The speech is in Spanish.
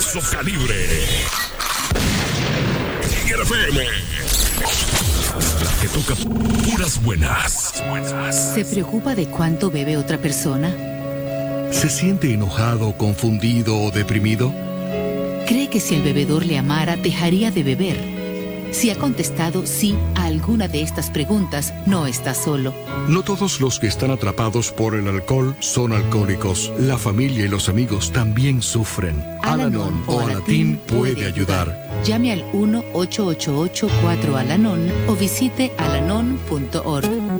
Alto calibre. Tiger FM. La que toca puras buenas. ¿Se preocupa de cuánto bebe otra persona? ¿Se siente enojado, confundido o deprimido? ¿Cree que si el bebedor le amara, dejaría de beber? Si ha contestado sí a alguna de estas preguntas, no está solo. No todos los que están atrapados por el alcohol son alcohólicos. La familia y los amigos también sufren. Al-Anon o Alatín puede ayudar. Llame al 1-888-4-Al-Anon o visite alanon.org.